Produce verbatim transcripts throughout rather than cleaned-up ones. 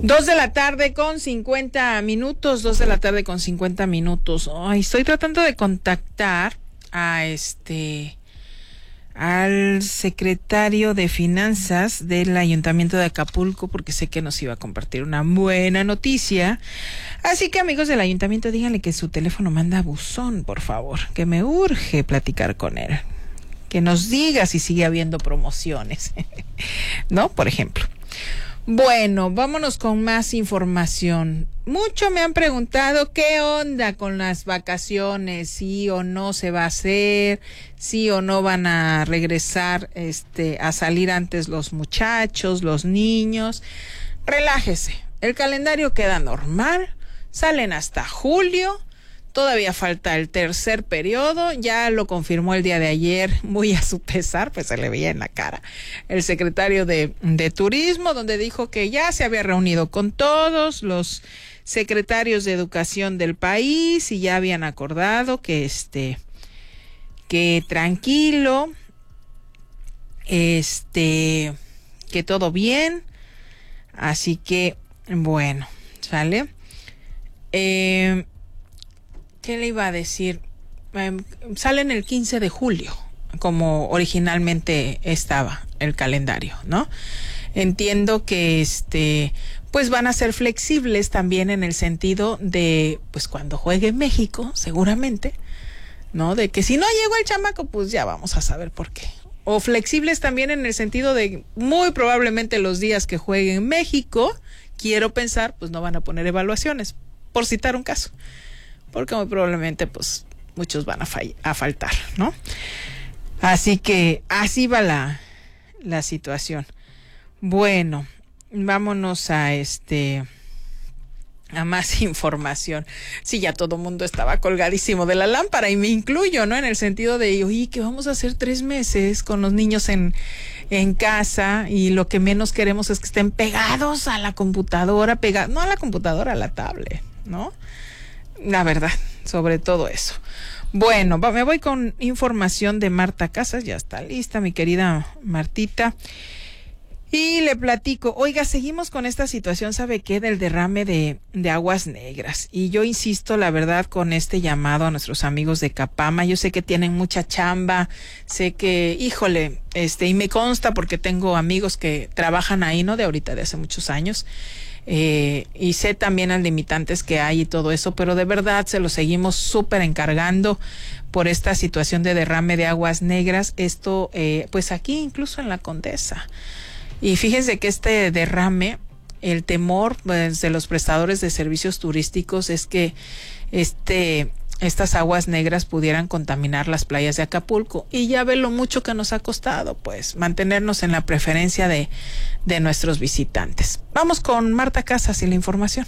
Dos de la tarde con cincuenta minutos, dos de la tarde con cincuenta minutos. Ay, estoy tratando de contactar a este, al secretario de Finanzas del Ayuntamiento de Acapulco, porque sé que nos iba a compartir una buena noticia. Así que, amigos del Ayuntamiento, díganle que su teléfono manda buzón, por favor, que me urge platicar con él. Que nos diga si sigue habiendo promociones, ¿no? Por ejemplo. Bueno, vámonos con más información. Mucho me han preguntado qué onda con las vacaciones, sí o no se va a hacer, sí o no van a regresar este a salir antes los muchachos, los niños. Relájese, el calendario queda normal, salen hasta julio. Todavía falta el tercer periodo, ya lo confirmó el día de ayer, muy a su pesar, pues se le veía en la cara, el secretario de, de Turismo, donde dijo que ya se había reunido con todos los secretarios de educación del país y ya habían acordado que este, que tranquilo, este, que todo bien, así que, bueno, ¿sale? Eh... ¿Qué le iba a decir? Eh, salen el quince de julio, como originalmente estaba el calendario, ¿no? Entiendo que este, pues van a ser flexibles también en el sentido de, pues cuando juegue México, seguramente, ¿no? De que si no llegó el chamaco, pues ya vamos a saber por qué. O flexibles también en el sentido de muy probablemente los días que juegue en México, quiero pensar, pues no van a poner evaluaciones, por citar un caso. Porque muy probablemente pues muchos van a, fall- a faltar, ¿no? Así que así va la, la situación. Bueno, vámonos a este a más información. Sí, ya todo el mundo estaba colgadísimo de la lámpara y me incluyo, ¿no? En el sentido de, oye, ¿qué vamos a hacer tres meses con los niños en, en casa? Y lo que menos queremos es que estén pegados a la computadora, pegados, no a la computadora, a la tablet, ¿no? La verdad, sobre todo eso. Bueno, va, me voy con información de Marta Casas, ya está lista mi querida Martita. Y le platico, oiga, seguimos con esta situación, ¿sabe qué? Del derrame de, de aguas negras. Y yo insisto, la verdad, con este llamado a nuestros amigos de Capama. Yo sé que tienen mucha chamba, sé que, híjole, este, y me consta porque tengo amigos que trabajan ahí, no de ahorita, de hace muchos años. Eh, y sé también las limitantes que hay y todo eso, pero de verdad se lo seguimos súper encargando por esta situación de derrame de aguas negras. Esto, eh, pues aquí incluso en la Condesa. Y fíjense que este derrame, el temor pues, de los prestadores de servicios turísticos es que este estas aguas negras pudieran contaminar las playas de Acapulco. Y ya ve lo mucho que nos ha costado, pues, mantenernos en la preferencia de, de nuestros visitantes. Vamos con Marta Casas y la información.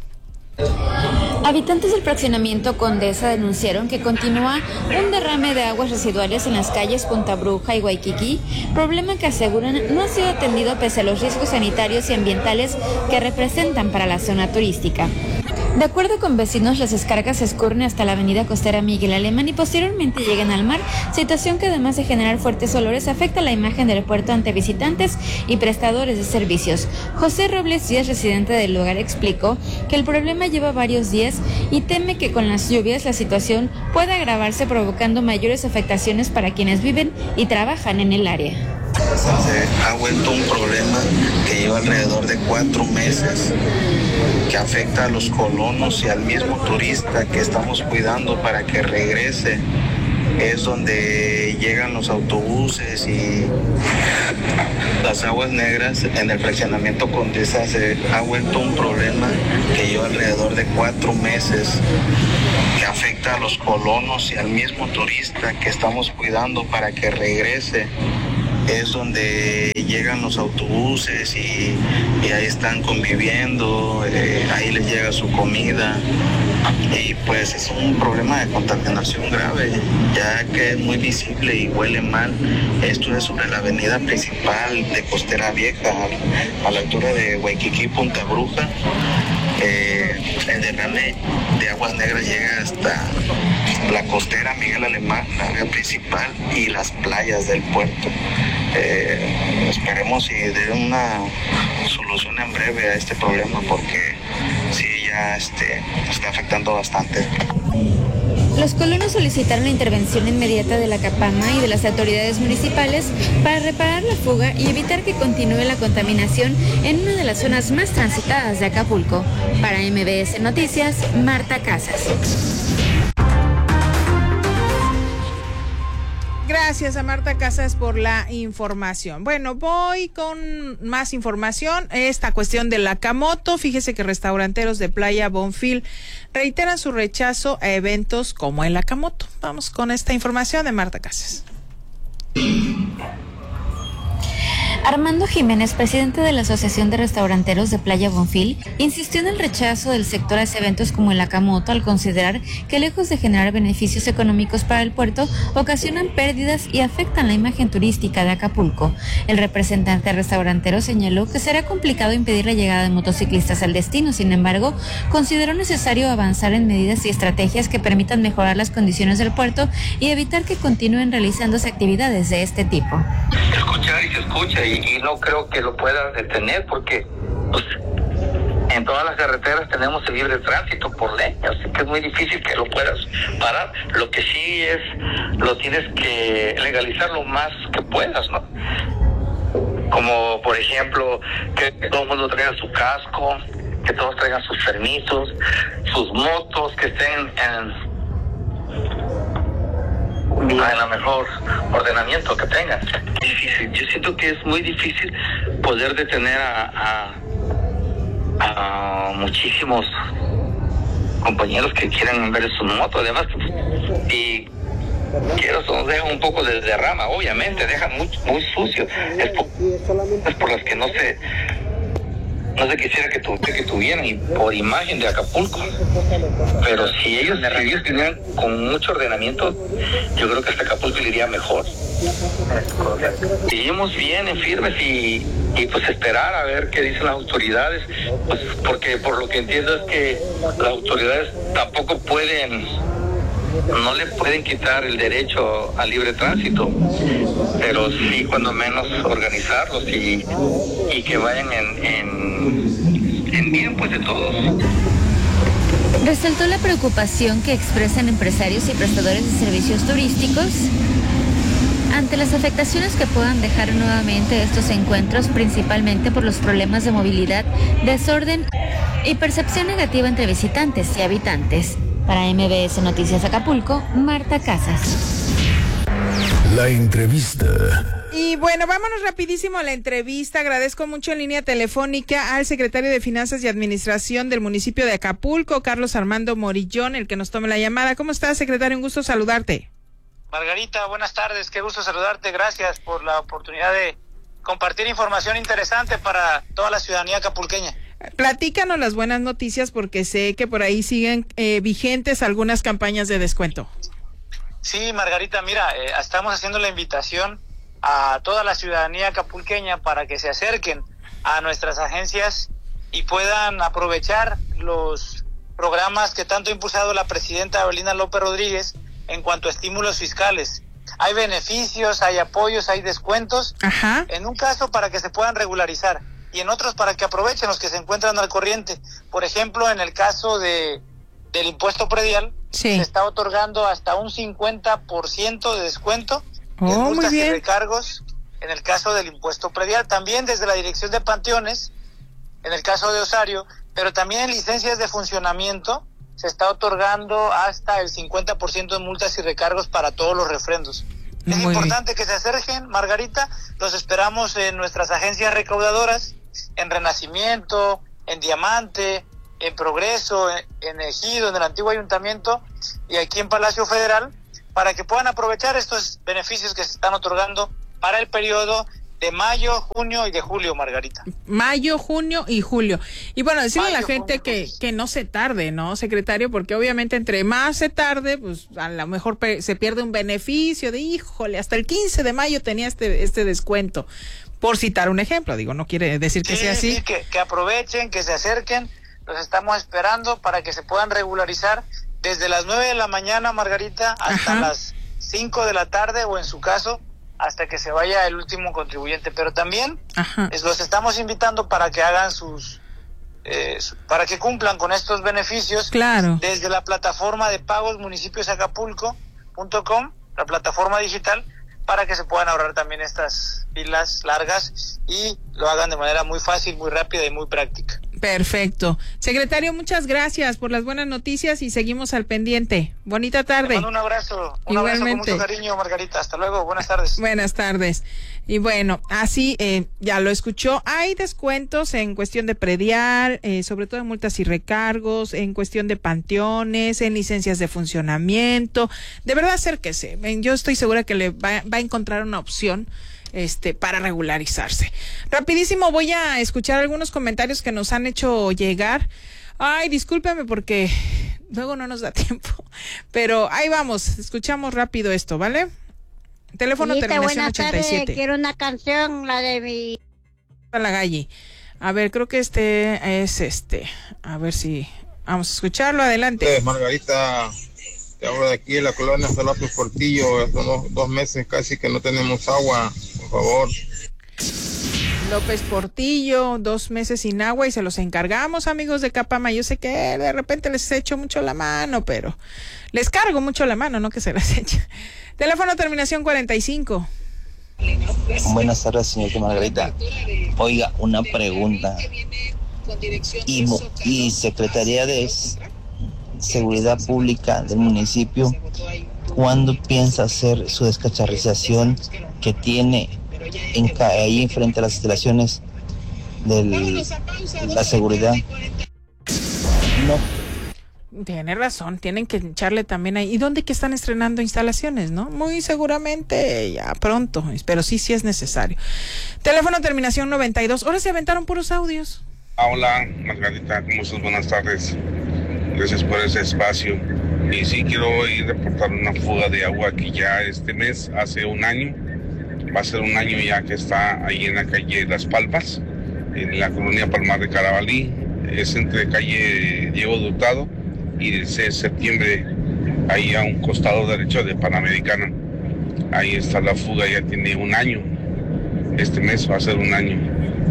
Habitantes del fraccionamiento Condesa denunciaron que continúa un derrame de aguas residuales en las calles Punta Bruja y Waikiki, problema que aseguran no ha sido atendido pese a los riesgos sanitarios y ambientales que representan para la zona turística. De acuerdo con vecinos, las descargas se escurren hasta la avenida costera Miguel Alemán y posteriormente llegan al mar, situación que además de generar fuertes olores afecta la imagen del puerto ante visitantes y prestadores de servicios. José Robles Díaz, residente del lugar, explicó que el problema lleva varios días y teme que con las lluvias la situación pueda agravarse, provocando mayores afectaciones para quienes viven y trabajan en el área. Se ha vuelto un problema que lleva alrededor de cuatro meses, que afecta a los colonos y al mismo turista que estamos cuidando para que regrese. Es donde llegan los autobuses y las aguas negras en el fraccionamiento Condesa. Se ha vuelto un problema que lleva alrededor de cuatro meses, que afecta a los colonos y al mismo turista que estamos cuidando para que regrese. Es donde llegan los autobuses y, y ahí están conviviendo, eh, ahí les llega su comida y pues es un problema de contaminación grave, ya que es muy visible y huele mal. Esto es sobre la avenida principal de Costera Vieja, a la altura de Waikiki, Punta Bruja. Eh, el derrame de aguas negras llega hasta la costera Miguel Alemán, la área principal, y las playas del puerto. Eh, esperemos y den una solución en breve breve a este problema porque sí ya este, está afectando bastante. Los colonos solicitaron la intervención inmediata de la Capama y de las autoridades municipales para reparar la fuga y evitar que continúe la contaminación en una de las zonas más transitadas de Acapulco. Para M B S Noticias, Marta Casas. Gracias a Marta Casas por la información. Bueno, voy con más información. Esta cuestión del Acamoto. Fíjese que restauranteros de Playa Bonfil reiteran su rechazo a eventos como el Acamoto. Vamos con esta información de Marta Casas. Armando Jiménez, presidente de la Asociación de Restauranteros de Playa Bonfil, insistió en el rechazo del sector a eventos como el Acamoto al considerar que lejos de generar beneficios económicos para el puerto, ocasionan pérdidas y afectan la imagen turística de Acapulco. El representante restaurantero señaló que será complicado impedir la llegada de motociclistas al destino, sin embargo, consideró necesario avanzar en medidas y estrategias que permitan mejorar las condiciones del puerto y evitar que continúen realizándose actividades de este tipo. Escuchar y se escucha y, y no creo que lo puedas detener porque pues, en todas las carreteras tenemos el libre tránsito por ley, así que es muy difícil que lo puedas parar. Lo que sí es, lo tienes que legalizar lo más que puedas, ¿no? Como por ejemplo, que todo el mundo traiga su casco, que todos traigan sus permisos, sus motos, que estén en en el mejor ordenamiento que tengan. Es difícil, yo siento que es muy difícil poder detener a, a, a muchísimos compañeros que quieren ver su moto, además, y quiero nos dejan un poco de derrama, obviamente, dejan muy, muy sucio, es por, es por las que no se no se quisiera que, tu, que tuvieran y por imagen de Acapulco, pero si ellos, si ellos tuvieran con mucho ordenamiento, yo creo que hasta Acapulco le iría mejor. Seguimos bien en firmes y, y pues esperar a ver qué dicen las autoridades, pues porque por lo que entiendo es que las autoridades tampoco pueden, no le pueden quitar el derecho al libre tránsito, pero sí cuando menos organizarlos y, y que vayan en, en, en bien pues de todos. Resaltó la preocupación que expresan empresarios y prestadores de servicios turísticos ante las afectaciones que puedan dejar nuevamente estos encuentros, principalmente por los problemas de movilidad, desorden y percepción negativa entre visitantes y habitantes. Para M B S Noticias Acapulco, Marta Casas. La entrevista. Y bueno, vámonos rapidísimo a la entrevista. Agradezco mucho en línea telefónica al secretario de Finanzas y Administración del municipio de Acapulco, Carlos Armando Morillón, el que nos tome la llamada. ¿Cómo estás, secretario? Un gusto saludarte. Margarita, buenas tardes, qué gusto saludarte. Gracias por la oportunidad de compartir información interesante para toda la ciudadanía acapulqueña. Platícanos las buenas noticias porque sé que por ahí siguen eh, vigentes algunas campañas de descuento. Sí, Margarita, mira, eh, estamos haciendo la invitación a toda la ciudadanía acapulqueña para que se acerquen a nuestras agencias y puedan aprovechar los programas que tanto ha impulsado la presidenta Abelina López Rodríguez en cuanto a estímulos fiscales. Hay beneficios, hay apoyos, hay descuentos. Ajá. En un caso para que se puedan regularizar y en otros para que aprovechen los que se encuentran al corriente. Por ejemplo, en el caso de del impuesto predial, sí, se está otorgando hasta un cincuenta por ciento de descuento oh, en multas y recargos en el caso del impuesto predial. También desde la Dirección de Panteones, en el caso de Osario, pero también en licencias de funcionamiento, se está otorgando hasta el cincuenta por ciento de multas y recargos para todos los refrendos. Muy es importante bien que se acerquen, Margarita, los esperamos en nuestras agencias recaudadoras, en Renacimiento, en Diamante, en Progreso, en, en Ejido, en el antiguo ayuntamiento y aquí en Palacio Federal, para que puedan aprovechar estos beneficios que se están otorgando para el periodo de mayo, junio y de julio, Margarita. Mayo, junio y julio. Y bueno, decirle mayo, a la gente junio, que, que no se tarde, ¿no, secretario? Porque obviamente entre más se tarde, pues a lo mejor pe- se pierde un beneficio de, híjole, hasta el quince de mayo tenía este este descuento. Por citar un ejemplo, digo, no quiere decir que sí, sea así. Sí, que, que aprovechen, que se acerquen, los estamos esperando para que se puedan regularizar desde las nueve de la mañana, Margarita, hasta Ajá. las cinco de la tarde, o en su caso, hasta que se vaya el último contribuyente. Pero también Ajá. es, los estamos invitando para que hagan sus, eh, su, para que cumplan con estos beneficios. Claro. Desde la plataforma de pagos municipios acapulco punto com, la plataforma digital, para que se puedan ahorrar también estas filas largas y lo hagan de manera muy fácil, muy rápida y muy práctica. Perfecto. Secretario, muchas gracias por las buenas noticias y seguimos al pendiente. Bonita tarde. Te mando un abrazo, un Igualmente. abrazo con mucho cariño, Margarita. Hasta luego, buenas tardes. Buenas tardes. Y bueno, así eh, ya lo escuchó. Hay descuentos en cuestión de predial, eh, sobre todo en multas y recargos, en cuestión de panteones, en licencias de funcionamiento. De verdad, acérquese. Yo estoy segura que le va, va a encontrar una opción este para regularizarse. Rapidísimo voy a escuchar algunos comentarios que nos han hecho llegar. Ay, discúlpeme porque luego no nos da tiempo, pero ahí vamos, escuchamos rápido esto, ¿vale? Teléfono Señorita, terminación buenas ochenta y siete. tardes, quiero una canción, la de mi... La Galli. A ver, creo que este es este. A ver si vamos a escucharlo, adelante. Eh, Margarita, te hablo de aquí de la colonia San López Portillo. Hace dos, dos meses casi que no tenemos agua, por favor. López Portillo, dos meses sin agua y se los encargamos, amigos de Capama. Yo sé que de repente les echo mucho la mano, pero les cargo mucho la mano, no que se las eche. Teléfono terminación cuarenta y cinco. Buenas tardes, señorita Margarita. Oiga, una pregunta. Y, y Secretaría de Seguridad Pública del municipio, ¿cuándo piensa hacer su descacharrización que tiene en, ahí frente a las instalaciones de la seguridad? No. Tiene razón, tienen que echarle también ahí. ¿Y dónde que están estrenando instalaciones, no? Muy seguramente ya pronto, pero sí, sí es necesario. Teléfono terminación noventa y dos. Ahora se aventaron puros audios. Hola, Margarita, ¿cómo estás? Buenas tardes. Gracias por ese espacio. Y sí, quiero ir a reportar una fuga de agua que ya este mes, hace un año, va a ser un año ya que está ahí en la calle Las Palmas, en la colonia Palmar de Carabalí. Es entre calle Diego Hurtado y el seis de septiembre, ahí a un costado derecho de Panamericana. Ahí está la fuga, ya tiene un año. Este mes va a ser un año.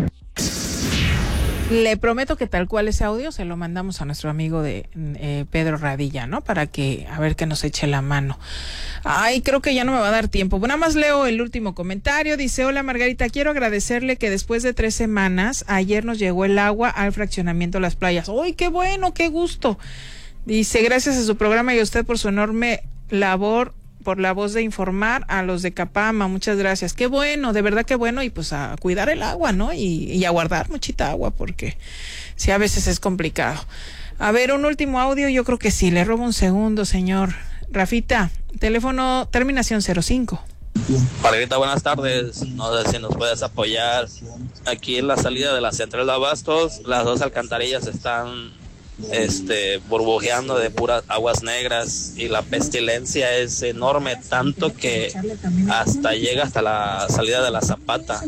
Le prometo que tal cual ese audio se lo mandamos a nuestro amigo de eh, Pedro Radilla, ¿no? Para que, a ver, que nos eche la mano. Ay, creo que ya no me va a dar tiempo. Bueno, nada más leo el último comentario. Dice, hola Margarita, quiero agradecerle que después de tres semanas, ayer nos llegó el agua al fraccionamiento Las Playas. ¡Ay, qué bueno, qué gusto! Dice, gracias a su programa y a usted por su enorme labor, por la voz de informar a los de Capama, muchas gracias. Qué bueno, de verdad qué bueno, y pues a cuidar el agua, ¿no? Y, y a guardar muchita agua, porque sí, a veces es complicado. A ver, un último audio, yo creo que sí, le robo un segundo, señor. Rafita, teléfono terminación cero cinco. Margarita, buenas tardes, no sé si nos puedes apoyar. Aquí en la salida de la central de abastos, las dos alcantarillas están este burbujeando de puras aguas negras y la pestilencia es enorme, tanto que hasta llega hasta la salida de la Zapata.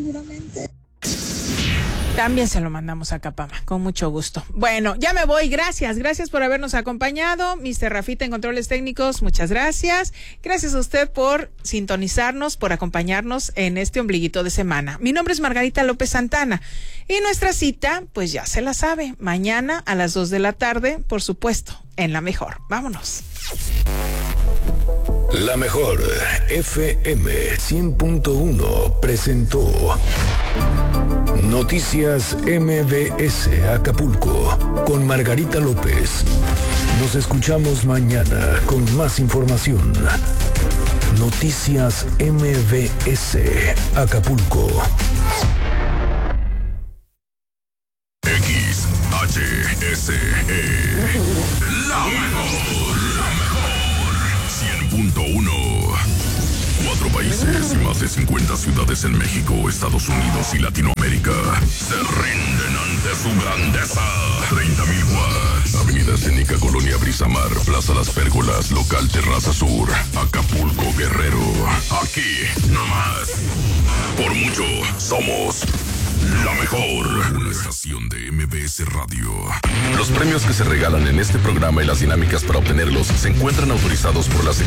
También se lo mandamos a Capama, con mucho gusto. Bueno, ya me voy, gracias, gracias por habernos acompañado, mister Rafita en controles técnicos, muchas gracias. Gracias a usted por sintonizarnos, por acompañarnos en este ombliguito de semana. Mi nombre es Margarita López Santana y nuestra cita, pues ya se la sabe, mañana a las dos de la tarde, por supuesto, en La Mejor. Vámonos. La Mejor F M cien punto uno presentó Noticias M B S Acapulco con Margarita López. Nos escuchamos mañana con más información. Noticias M B S Acapulco. X H S E La Mejor, La Mejor cien punto uno. Cuatro países y más de cincuenta ciudades en México, Estados Unidos y Latinoamérica se rinden ante su grandeza. treinta mil watts. Avenida Escénica, Colonia Brisamar, Plaza Las Pérgolas, Local Terraza Sur, Acapulco, Guerrero. Aquí, nomás. Por mucho, somos La Mejor. Una estación de M B S Radio. Los premios que se regalan en este programa y las dinámicas para obtenerlos se encuentran autorizados por la Secretaría